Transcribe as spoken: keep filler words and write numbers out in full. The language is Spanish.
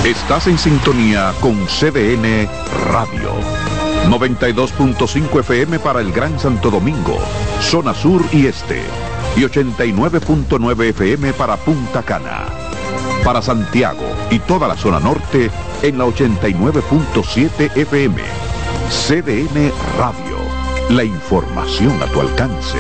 Estás en sintonía con C D N Radio. noventa y dos punto cinco F M para el Gran Santo Domingo, zona sur y este. Y ochenta y nueve punto nueve F M para Punta Cana. Para Santiago y toda la zona norte en la ochenta y nueve punto siete F M. C D N Radio. La información a tu alcance.